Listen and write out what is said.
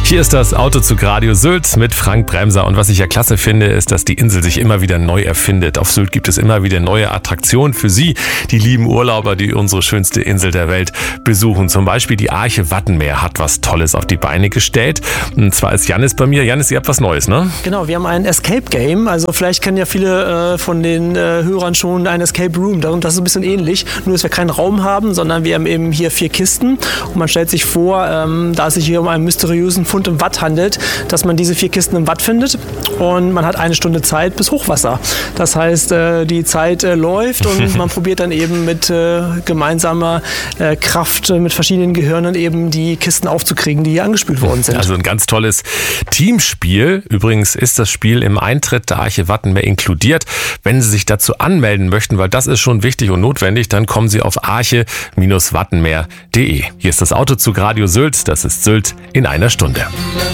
Hier ist das Autozug Radio Sylt mit Frank Bremser. Und was ich ja klasse finde, ist, dass die Insel sich immer wieder neu erfindet. Auf Sylt gibt es immer wieder neue Attraktionen für Sie, die lieben Urlauber, die unsere schönste Insel der Welt besuchen. Zum Beispiel die Arche Wattenmeer hat was Tolles auf die Beine gestellt. Und zwar ist Jannis bei mir. Jannis, ihr habt was Neues, ne? Genau, wir haben ein Escape Game. Also vielleicht kennen ja viele von den Hörern schon ein Escape Room. Das ist ein bisschen ähnlich. Nur, dass wir keinen Raum haben, sondern wir haben eben hier 4 Kisten. Und man stellt sich vor, da es sich hier um einen mysteriösen Fund im Watt handelt, dass man diese 4 Kisten im Watt findet und man hat 1 Stunde Zeit bis Hochwasser. Das heißt, die Zeit läuft und man probiert dann eben mit gemeinsamer Kraft mit verschiedenen Gehirnen eben die Kisten aufzukriegen, die hier angespült worden sind. Also ein ganz tolles Teamspiel. Übrigens ist das Spiel im Eintritt der Arche Wattenmeer inkludiert. Wenn Sie sich dazu anmelden möchten, weil das ist schon wichtig und notwendig, dann kommen Sie auf arche-wattenmeer.de. Hier ist das Autozug Radio Sylt. Das ist Sylt in einer Stunde.